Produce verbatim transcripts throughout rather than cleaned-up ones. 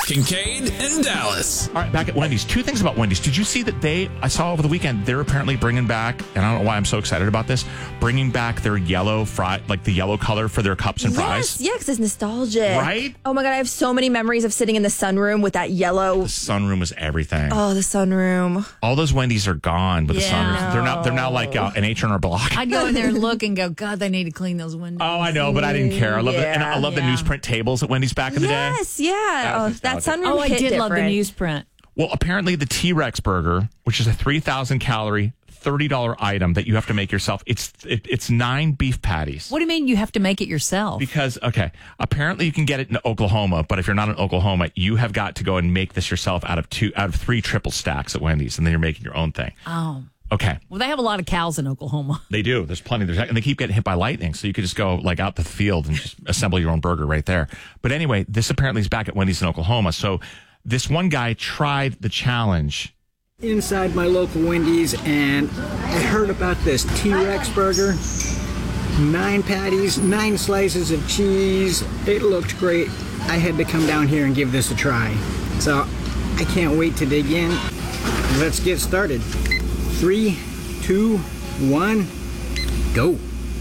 Kincaid and Dallas. All right, back at Wendy's. Two things about Wendy's. Did you see that they, I saw over the weekend, they're apparently bringing back, and I don't know why I'm so excited about this, bringing back their yellow fry, like the yellow color for their cups and yes, fries. Yeah, because it's nostalgic. Right? Oh my God, I have so many memories of sitting in the sunroom with that yellow. The sunroom was everything. Oh, the sunroom. All those Wendy's are gone, but the Yeah. sunroom, they're not, they're now like uh, an H and R Block. I'd go in there and look and go, God, they need to clean those windows. Oh, I know, but I didn't care. I love the, and I love the Yeah. newsprint tables at Wendy's back in the day. Yes, yeah. That Oh, was that nostalgic. sunroom Oh, I hit did love the different. newsprint. Well, apparently the T-Rex burger, which is a three thousand calorie, thirty dollars item that you have to make yourself, it's it, it's nine beef patties. What do you mean you have to make it yourself? Because, okay, apparently you can get it in Oklahoma, but if you're not in Oklahoma, you have got to go and make this yourself out of two, out of three triple stacks at Wendy's, and then you're making your own thing. Oh. Okay. Well, they have a lot of cows in Oklahoma. They do. There's plenty. There's, and they keep getting hit by lightning, so you could just go like out the field and just assemble your own burger right there. But anyway, this apparently is back at Wendy's in Oklahoma. So this one guy tried the challenge. Inside my local Wendy's, and I heard about this T-Rex burger. Nine patties, nine slices of cheese. It looked great. I had to come down here and give this a try. So I can't wait to dig in. Let's get started. Three, two, one, go.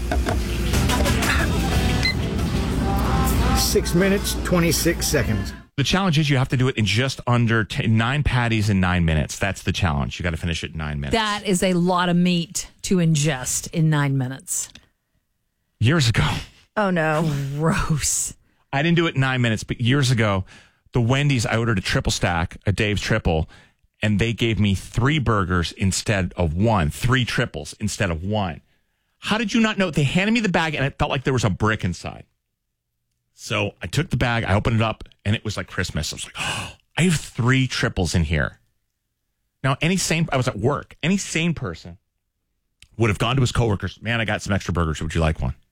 Six minutes, twenty-six seconds. The challenge is you have to do it in just under t- nine patties in nine minutes. That's the challenge. You got to finish it in nine minutes. That is a lot of meat to ingest in nine minutes. Years ago. Oh, no. Gross. I didn't do it in nine minutes, but years ago, the Wendy's, I ordered a triple stack, a Dave's triple, and they gave me three burgers instead of one, three triples instead of one. How did you not know? They handed me the bag, and it felt like there was a brick inside. So I took the bag, I opened it up, and it was like Christmas. I was like, oh, I have three triples in here. Now, any sane, I was at work, any sane person would have gone to his coworkers, man, I got some extra burgers. Would you like one?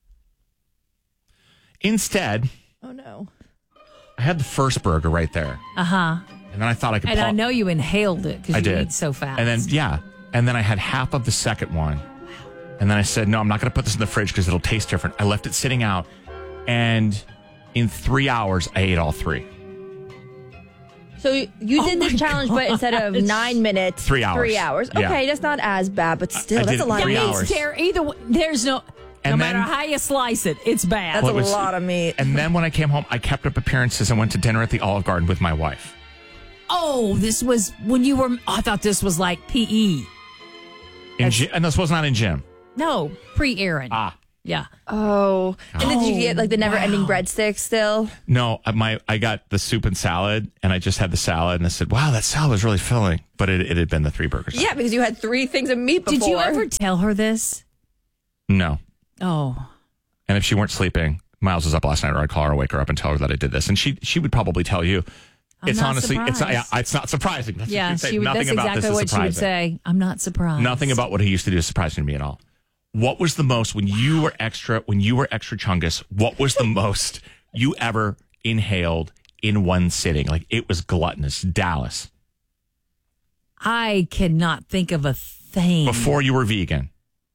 Instead, Oh, no. I had the first burger right there. Uh-huh. And then I thought I could And pa- I know you inhaled it because I you did. eat so fast. And then, yeah. And then I had half of the second one. And then I said, no, I'm not going to put this in the fridge because it'll taste different. I left it sitting out. And in three hours, I ate all three. So you Oh did this my challenge, but instead of gosh. nine minutes, Three hours. Three hours. Yeah. Okay, that's not as bad, but still, I that's did a lot of three meat. hours. Ter- either way, there's no, And no matter then- how you slice it, it's bad. That's Well, a it was- lot of meat. And then when I came home, I kept up appearances and went to dinner at the Olive Garden with my wife. Oh, this was when you were, I thought this was like P E. In gy- and this was not in gym. No, pre-Aaron. Ah. Yeah. Oh. And then did you get like the never-ending wow. breadsticks still? No, I- my I got the soup and salad, and I just had the salad, and I said, wow, that salad was really filling. But it, it had been the three burgers. Yeah, because you had three things of meat before. Did you ever tell her this? No. Oh. And if she weren't sleeping, Miles was up last night, or I'd call her and wake her up and tell her that I did this. And she she would probably tell you. I'm it's not honestly, it's not, surprised. yeah, it's not surprising. That's Yeah, what she'd say. she would, Nothing that's about exactly this is what she would surprising. say. I'm not surprised. Nothing about what he used to do is surprising to me at all. What was the most when you were extra when you were extra chungus? What was the most you ever inhaled in one sitting? Like it was gluttonous. Dallas I cannot think of a thing. before you were vegan.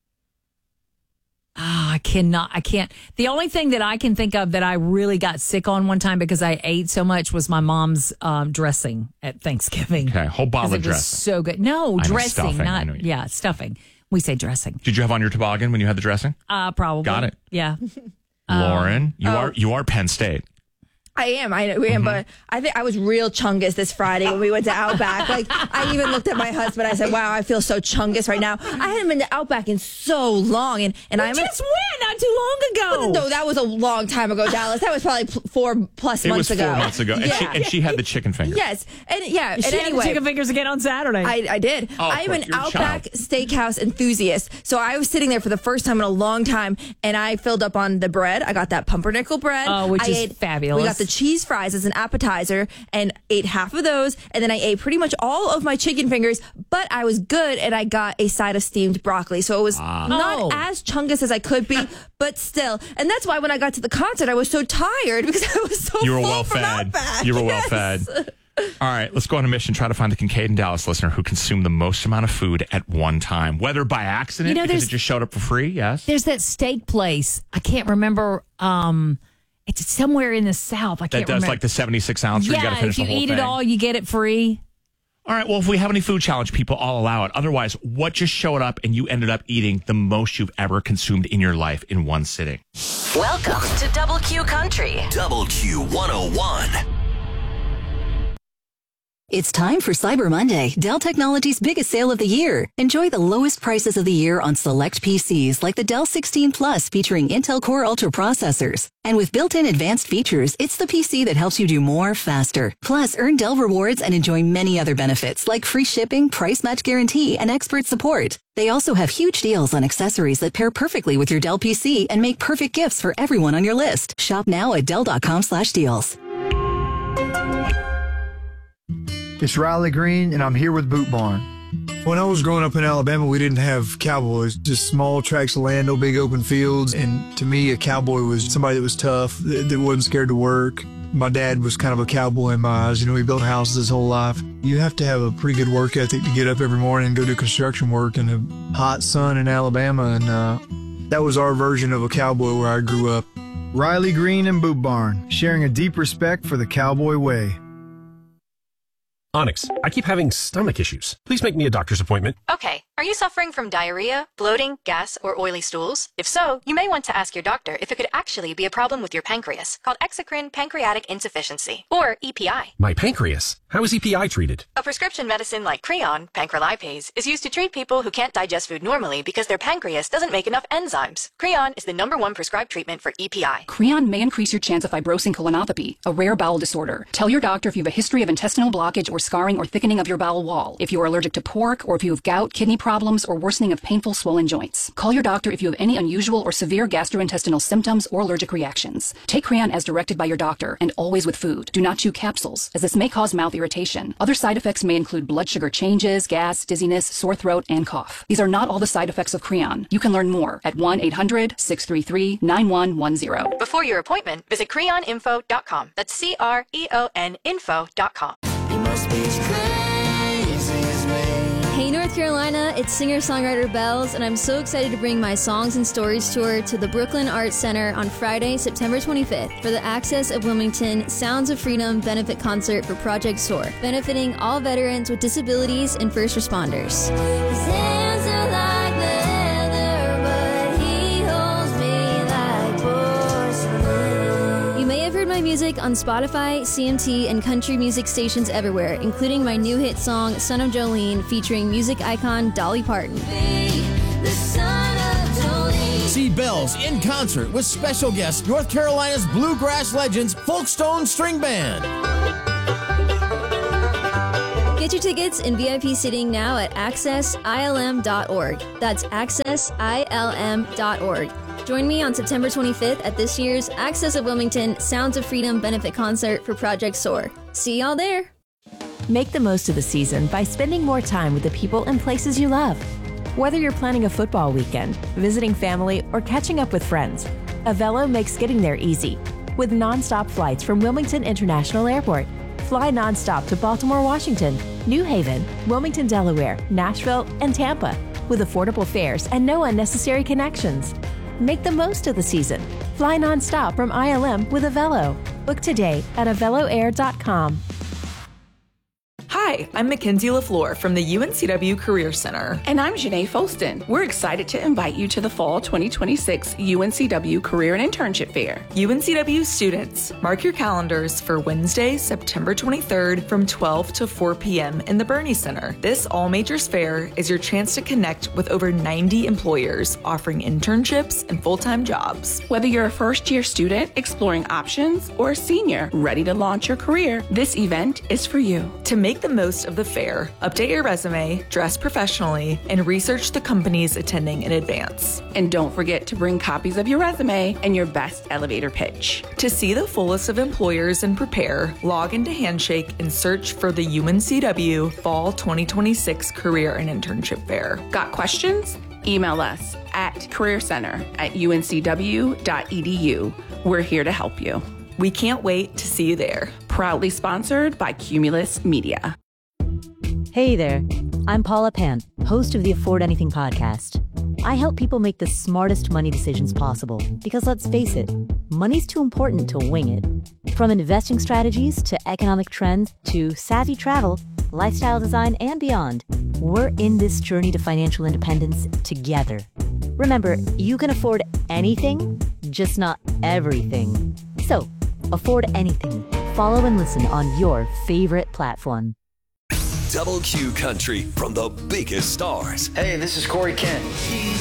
Ah, I cannot. I can't. The only thing that I can think of that I really got sick on one time because I ate so much was my mom's um, dressing at Thanksgiving. Okay, whole bottle 'Cause of it was dressing. so good. No, I know, dressing, stuffing. I not know you- yeah, stuffing. We say dressing. Did you have on your toboggan when you had the dressing? Uh, probably. Got it. Yeah. Lauren, you oh. are you are Penn State. I am, I know, I am, but I think I was real chungus this Friday when we went to Outback. Like, I even looked at my husband. I said, "Wow, I feel so chungus right now." I hadn't been to Outback in so long, and and I'm Just when? Not too long ago. no, that was a long time ago, Dallas. That was probably pl- four plus It months was ago. four months ago, and, Yeah. she, and she had the chicken finger. Yes, and yeah, and She had the anyway, chicken fingers again on Saturday. I, I did. Oh, of I'm course, an you're a Outback child. Steakhouse enthusiast. So I was sitting there for the first time in a long time, and I filled up on the bread. I got that pumpernickel bread. Oh, which I is ate, fabulous. We got the cheese fries as an appetizer, and ate half of those. And then I ate pretty much all of my chicken fingers, but I was good, and I got a side of steamed broccoli. So it was not Oh. as chungus as I could be, but still. And that's why when I got to the concert, I was so tired because I was so You were full well from fed. Outback. You were well Yes. fed. All right, let's go on a mission. Try to find the Kincaid and Dallas listener who consumed the most amount of food at one time, whether by accident You know, because there's- it just showed up for free. Yes. There's that steak place. I can't remember. Um, It's somewhere in the South. I That can't does remember. like the seventy-six ounce. Where yeah, you got to finish if you the whole eat thing. it all, you get it free. All right. Well, if we have any food challenge people, I'll allow it. Otherwise, what just showed up and you ended up eating the most you've ever consumed in your life in one sitting? Welcome to Double Q Country. Double Q one oh one. It's time for Cyber Monday, Dell Technologies' biggest sale of the year. Enjoy the lowest prices of the year on select P Cs like the Dell sixteen Plus featuring Intel Core Ultra processors. And with built-in advanced features, it's the P C that helps you do more faster. Plus, earn Dell rewards and enjoy many other benefits like free shipping, price match guarantee, and expert support. They also have huge deals on accessories that pair perfectly with your Dell P C and make perfect gifts for everyone on your list. Shop now at dell.com slash deals. It's Riley Green, and I'm here with Boot Barn. When I was growing up in Alabama, we didn't have cowboys, just small tracts of land, no big open fields. And to me, a cowboy was somebody that was tough, that, that wasn't scared to work. My dad was kind of a cowboy in my eyes. You know, he built houses his whole life. You have to have a pretty good work ethic to get up every morning and go do construction work in the hot sun in Alabama. And uh, that was our version of a cowboy where I grew up. Riley Green and Boot Barn, sharing a deep respect for the cowboy way. Onyx, I keep having stomach issues. Please make me a doctor's appointment. Okay. Are you suffering from diarrhea, bloating, gas, or oily stools? If so, you may want to ask your doctor if it could actually be a problem with your pancreas, called exocrine pancreatic insufficiency, or E P I. My pancreas? How is E P I treated? A prescription medicine like Creon, pancrelipase, is used to treat people who can't digest food normally because their pancreas doesn't make enough enzymes. Creon is the number one prescribed treatment for E P I. Creon may increase your chance of fibrosing colonopathy, a rare bowel disorder. Tell your doctor if you have a history of intestinal blockage or scarring or thickening of your bowel wall, if you are allergic to pork, or if you have gout, kidney problems, or worsening of painful swollen joints. Call your doctor if you have any unusual or severe gastrointestinal symptoms or allergic reactions. Take Creon as directed by your doctor, and always with food. Do not chew capsules, as this may cause mouth irritation. Other side effects may include blood sugar changes, gas, dizziness, sore throat, and cough. These are not all the side effects of Creon. You can learn more at one eight hundred, six three three, nine one one zero. Before your appointment, visit creon info dot com. That's C R E O N info dot com. Hey North Carolina, it's singer-songwriter Bells, and I'm so excited to bring my Songs and Stories tour to the Brooklyn Arts Center on Friday, September twenty-fifth for the Access of Wilmington Sounds of Freedom benefit concert for Project SOAR, benefiting all veterans with disabilities and first responders. My music on Spotify, C M T, and country music stations everywhere, including my new hit song, Son of Jolene, featuring music icon Dolly Parton. See Bells in concert with special guest North Carolina's bluegrass legends Folkstone String Band. Get your tickets and V I P seating now at access I L M dot org. That's access I L M dot org. Join me on September twenty-fifth at this year's Access of Wilmington Sounds of Freedom benefit concert for Project SOAR. See y'all there. Make the most of the season by spending more time with the people and places you love. Whether you're planning a football weekend, visiting family, or catching up with friends, Avelo makes getting there easy. With nonstop flights from Wilmington International Airport. Fly nonstop to Baltimore, Washington, New Haven, Wilmington, Delaware, Nashville, and Tampa, with affordable fares and no unnecessary connections. Make the most of the season. Fly nonstop from I L M with Avelo. Book today at avelo air dot com. Hi, I'm Mackenzie LaFleur from the U N C W Career Center. And I'm Janae Folston. We're excited to invite you to the Fall twenty twenty-six U N C W Career and Internship Fair. U N C W students, mark your calendars for Wednesday, September twenty-third from twelve to four p.m. in the Bernie Center. This all-majors fair is your chance to connect with over ninety employers offering internships and full-time jobs. Whether you're a first-year student exploring options or a senior ready to launch your career, this event is for you. To make the most of the fair, update your resume, dress professionally, and research the companies attending in advance. And don't forget to bring copies of your resume and your best elevator pitch. To see the full list of employers and prepare, log into Handshake and search for the U N C W Fall twenty twenty-six Career and Internship Fair. Got questions? Email us at career center at u n c w dot e d u. We're here to help you. We can't wait to see you there. Proudly sponsored by Cumulus Media. Hey there, I'm Paula Pant, host of the Afford Anything podcast. I help people make the smartest money decisions possible because, let's face it, money's too important to wing it. From investing strategies to economic trends to savvy travel, lifestyle design, and beyond, we're in this journey to financial independence together. Remember, you can afford anything, just not everything. So, afford anything. Follow and listen on your favorite platform. Double Q Country from the biggest stars. Hey, this is Corey Kent.